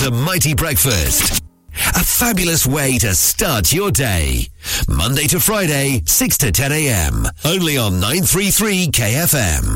to Mighty Breakfast. A fabulous way to start your day. Monday to Friday, 6 to 10 a.m. Only on 933 KFM.